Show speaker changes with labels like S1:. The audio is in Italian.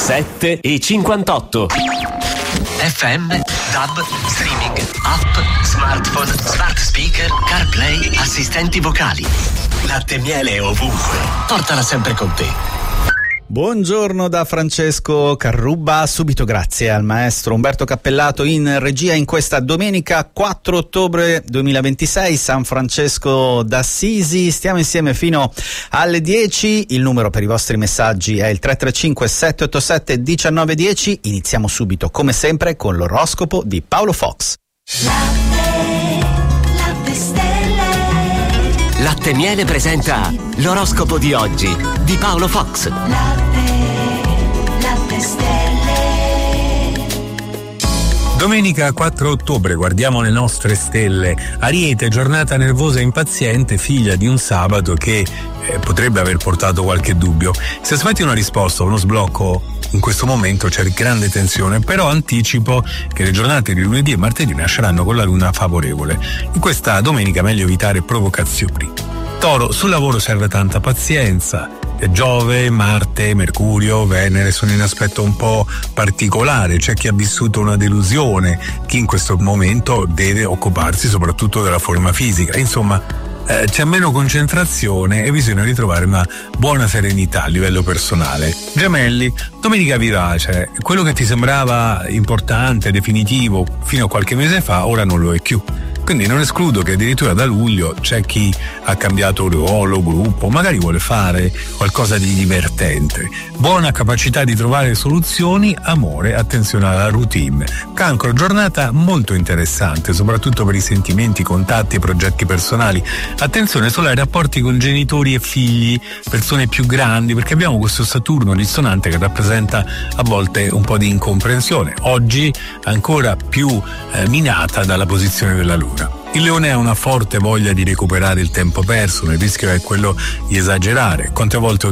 S1: 7:58.
S2: FM, DAB, streaming, app, smartphone, smart speaker, CarPlay, assistenti vocali. Latte e miele ovunque. Portala sempre con te.
S3: Buongiorno da Francesco Carrubba, subito grazie al maestro Umberto Cappellato in regia in questa domenica 4 ottobre 2026, San Francesco d'Assisi. Stiamo insieme fino alle 10, il numero per i vostri messaggi è il 335 787 1910. Iniziamo subito come sempre con l'oroscopo di Paolo Fox.
S1: Latte e Miele presenta l'oroscopo di oggi di Paolo Fox.
S4: Latte stelle.
S5: Domenica 4 ottobre, guardiamo le nostre stelle. Ariete, giornata nervosa e impaziente, figlia di un sabato che potrebbe aver portato qualche dubbio. Se aspetti una risposta o uno sblocco, in questo momento c'è grande tensione, però anticipo che le giornate di lunedì e martedì nasceranno con la luna favorevole. In questa domenica meglio evitare provocazioni. Toro, sul lavoro serve tanta pazienza. Giove, Marte, Mercurio, Venere sono in aspetto un po' particolare. C'è chi ha vissuto una delusione, chi in questo momento deve occuparsi soprattutto della forma fisica. Insomma, c'è meno concentrazione e bisogna ritrovare una buona serenità a livello personale. Gemelli, domenica vivace. Quello che ti sembrava importante, definitivo fino a qualche mese fa, ora non lo è più. Quindi non escludo che addirittura da luglio c'è chi ha cambiato ruolo, gruppo, magari vuole fare qualcosa di divertente. Buona capacità di trovare soluzioni, amore, attenzione alla routine. Cancro, giornata molto interessante, soprattutto per i sentimenti, contatti e progetti personali. Attenzione solo ai rapporti con genitori e figli, persone più grandi, perché abbiamo questo Saturno dissonante che rappresenta a volte un po' di incomprensione. Oggi ancora più minata dalla posizione della Luna. Il Leone ha una forte voglia di recuperare il tempo perso, il rischio è quello di esagerare. Quante volte